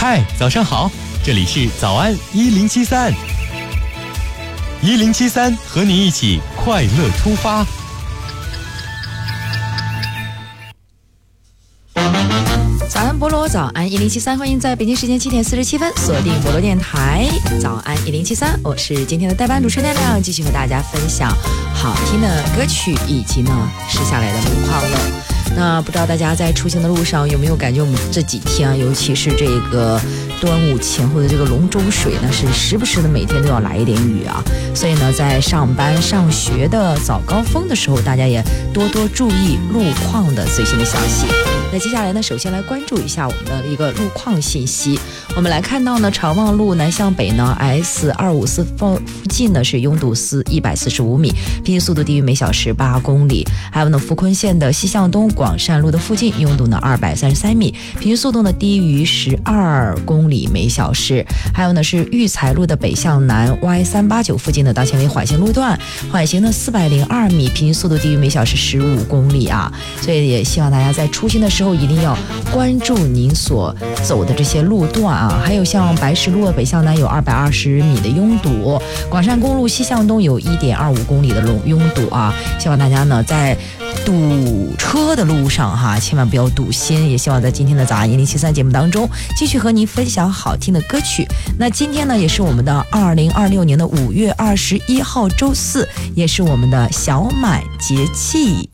嗨，早上好，这里是早安1073。1073和你一起快乐出发。 早安菠萝，早安1073，欢迎在北京时间7点47分锁定菠萝电台。早安1073，我是今天的代班主持人亮亮，继续和大家分享好听的歌曲以及呢试下来的路况了。那不知道大家在出行的路上有没有感觉我们这几天啊，尤其是这个端午前后的这个龙舟水呢，是时不时的每天都要来一点雨啊。所以呢，在上班上学的早高峰的时候，大家也多多注意路况的最新的消息。那接下来呢，首先来关注一下我们的一个路况信息。我们来看到呢，长望路南向北呢 S254 附近呢是拥堵145米，平均速度低于每小时8公里。还有呢，福昆县的西向东广善路的附近拥堵呢233米，平均速度呢低于12公里每小时。还有呢是育才路的北向南 Y389 附近的当前为缓行路段，缓行呢402米，平均速度低于每小时15公里啊。所以也希望大家在出行的时候一定要关注您所走的这些路段啊。还有像白石路的北向南有220米的拥堵，广善公路西向东有1.25公里的拥堵啊。希望大家呢在堵车的路上哈，千万不要堵心。也希望在今天的早安1073节目当中继续和您分享好听的歌曲。那今天呢也是我们的2026年的5月21号周四，也是我们的小满节气。